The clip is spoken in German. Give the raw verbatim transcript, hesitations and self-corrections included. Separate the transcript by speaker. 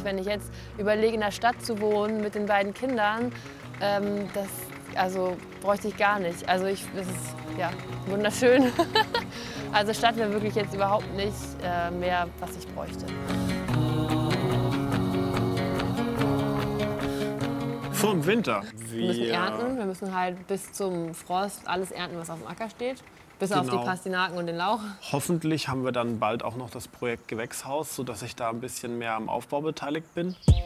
Speaker 1: Wenn ich jetzt überlege, in der Stadt zu wohnen mit den beiden Kindern, ähm, das also, bräuchte ich gar nicht. Also ich, das ist ja wunderschön. Also Stadt wäre wirklich jetzt überhaupt nicht äh, mehr, was ich bräuchte.
Speaker 2: Vom Winter.
Speaker 1: Wir müssen ernten. Wir müssen halt bis zum Frost alles ernten, was auf dem Acker steht. Bis auf die
Speaker 2: Genau.
Speaker 1: Pastinaken und den Lauch.
Speaker 2: Hoffentlich haben wir dann bald auch noch das Projekt Gewächshaus, sodass ich da ein bisschen mehr am Aufbau beteiligt bin.